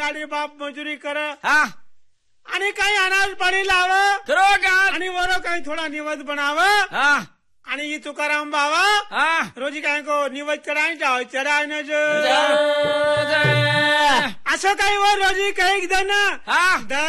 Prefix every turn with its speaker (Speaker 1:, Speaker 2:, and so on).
Speaker 1: आडी बाप मजुरी कर
Speaker 2: हा
Speaker 1: आणि काही अनाज पाणी लाव
Speaker 2: खरोखर
Speaker 1: आणि वर काही थोडा निवद बनाव
Speaker 2: हा
Speaker 1: आणि ही तुकाराम बाबा
Speaker 2: हा
Speaker 1: रोजी काय को निवद चढायचा चढायन
Speaker 2: जाऊ दे.
Speaker 1: असं काही वर रोजी काही जण
Speaker 2: हा